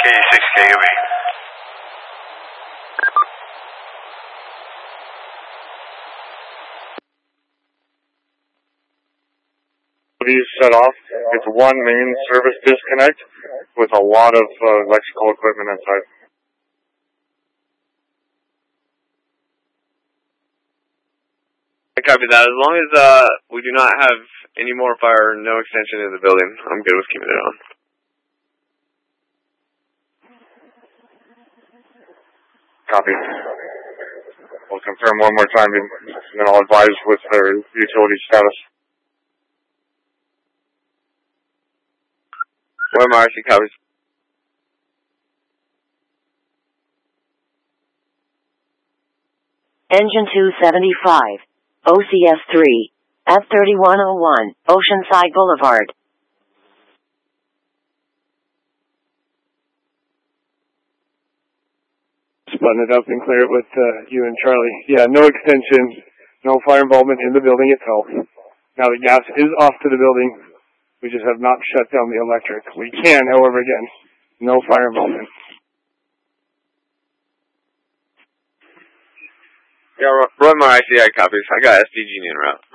K6KOB. These set off. It's one main service disconnect with a lot of electrical equipment inside. I copy that. As long as we do not have any more fire, no extension in the building, I'm good with keeping it on. Copy. We'll confirm one more time, and then I'll advise with their utility status. Where am I? RC copies. Engine 275, OCS 3, F3101, Oceanside Boulevard. Button it up and clear it with you and Charlie. Yeah, no extension, no fire involvement in the building itself. Now the gas is off to the building. We just have not shut down the electric. We can, however, again, no fire involvement. Yeah, Roy Mar ICI copies. I got SDG en route.